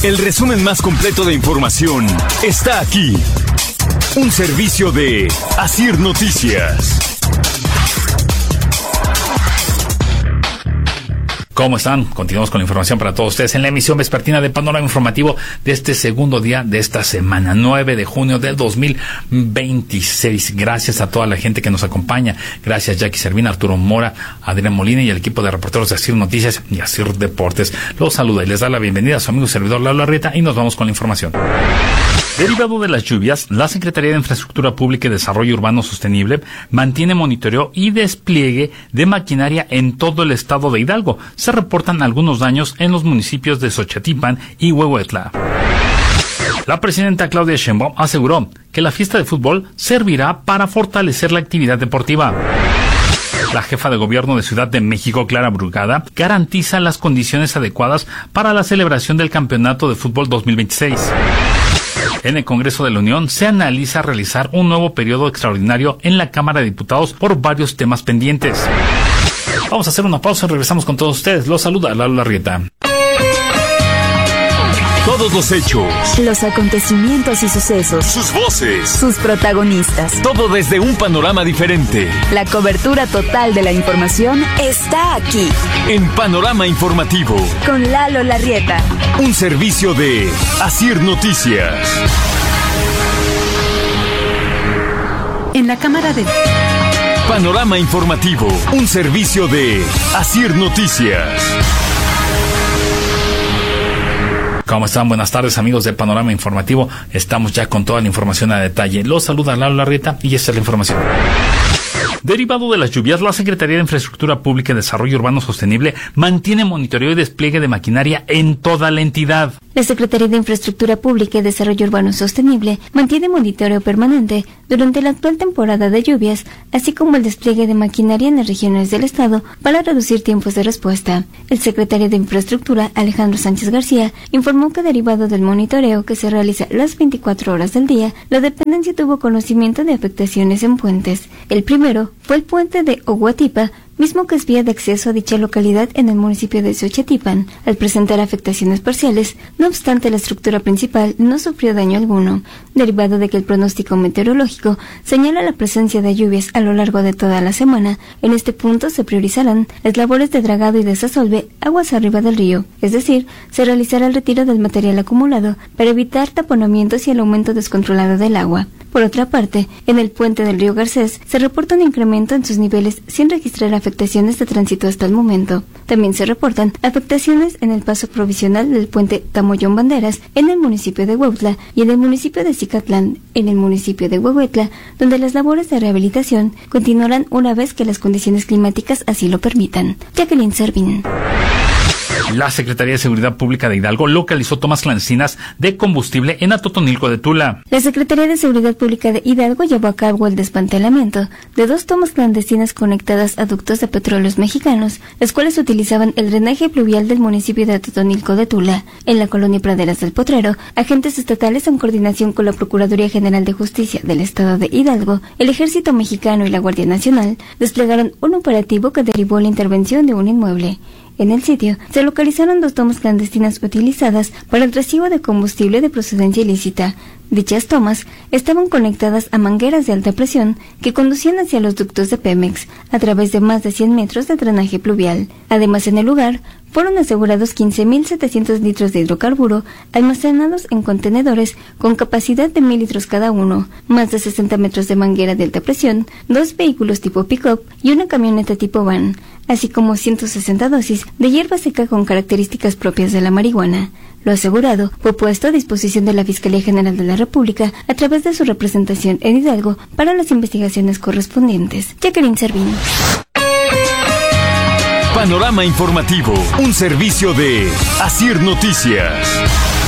El resumen más completo de información está aquí. Un servicio de Asir Noticias. ¿Cómo están? Continuamos con la información para todos ustedes en la emisión vespertina de Panorama Informativo de este segundo día de esta semana, 9 de junio del 2026. Gracias a toda la gente que nos acompaña. Gracias Jackie Servina, Arturo Mora, Adrián Molina y el equipo de reporteros de Asir Noticias y Asir Deportes. Los saluda y les da la bienvenida a su amigo servidor Lalo Arrieta y nos vamos con la información. Derivado de las lluvias, la Secretaría de Infraestructura Pública y Desarrollo Urbano Sostenible mantiene monitoreo y despliegue de maquinaria en todo el estado de Hidalgo. Se reportan algunos daños en los municipios de Xochatipan y Huehuetla. La presidenta Claudia Sheinbaum aseguró que la fiesta de fútbol servirá para fortalecer la actividad deportiva. La jefa de gobierno de Ciudad de México, Clara Brugada, garantiza las condiciones adecuadas para la celebración del Campeonato de Fútbol 2026. En el Congreso de la Unión se analiza realizar un nuevo periodo extraordinario en la Cámara de Diputados por varios temas pendientes. Vamos a hacer una pausa y regresamos con todos ustedes. Los saluda Lalo Arrieta. Todos los hechos, los acontecimientos y sucesos, sus voces, sus protagonistas. Todo desde un panorama diferente. La cobertura total de la información está aquí. En Panorama Informativo. Con Lalo Larrieta. Un servicio de Asir Noticias. En la Cámara de... Panorama Informativo. Un servicio de Asir Noticias. ¿Cómo están? Buenas tardes, amigos de Panorama Informativo. Estamos ya con toda la información a detalle. Los saluda Lalo Larrieta y esta es la información. Derivado de las lluvias, la Secretaría de Infraestructura Pública y Desarrollo Urbano Sostenible mantiene monitoreo y despliegue de maquinaria en toda la entidad. La Secretaría de Infraestructura Pública y Desarrollo Urbano Sostenible mantiene monitoreo permanente durante la actual temporada de lluvias, así como el despliegue de maquinaria en las regiones del estado para reducir tiempos de respuesta. El secretario de Infraestructura, Alejandro Sánchez García, informó que derivado del monitoreo que se realiza las 24 horas del día, la dependencia tuvo conocimiento de afectaciones en puentes. El primero fue el puente de Oguatipa, mismo que es vía de acceso a dicha localidad en el municipio de Xochatipan, al presentar afectaciones parciales. No obstante, la estructura principal no sufrió daño alguno, derivado de que el pronóstico meteorológico señala la presencia de lluvias a lo largo de toda la semana. En este punto se priorizarán las labores de dragado y desasolve aguas arriba del río, es decir, se realizará el retiro del material acumulado para evitar taponamientos y el aumento descontrolado del agua. Por otra parte, en el puente del río Garcés se reporta un incremento en sus niveles sin registrar afectaciones de tránsito hasta el momento. También se reportan afectaciones en el paso provisional del puente Tamoyón Banderas en el municipio de Huehuetla y en el municipio de Cicatlán, en el municipio de Huehuetla, donde las labores de rehabilitación continuarán una vez que las condiciones climáticas así lo permitan. Jacqueline Servín. La Secretaría de Seguridad Pública de Hidalgo localizó tomas clandestinas de combustible en Atotonilco de Tula. La Secretaría de Seguridad Pública de Hidalgo llevó a cabo el desmantelamiento de 2 tomas clandestinas conectadas a ductos de petróleos mexicanos, las cuales utilizaban el drenaje pluvial del municipio de Atotonilco de Tula. En la colonia Praderas del Potrero, agentes estatales en coordinación con la Procuraduría General de Justicia del Estado de Hidalgo, el Ejército Mexicano y la Guardia Nacional desplegaron un operativo que derivó la intervención de un inmueble. En el sitio se localizaron 2 tomas clandestinas utilizadas para el recibo de combustible de procedencia ilícita. Dichas tomas estaban conectadas a mangueras de alta presión que conducían hacia los ductos de Pemex a través de más de 100 metros de drenaje pluvial. Además, en el lugar fueron asegurados 15.700 litros de hidrocarburo almacenados en contenedores con capacidad de 1.000 litros cada uno, más de 60 metros de manguera de alta presión, 2 vehículos tipo pick-up y una camioneta tipo van, así como 160 dosis de hierba seca con características propias de la marihuana. Lo asegurado fue puesto a disposición de la Fiscalía General de la República a través de su representación en Hidalgo para las investigaciones correspondientes. Jacqueline Servín. Panorama Informativo, un servicio de Asir Noticias.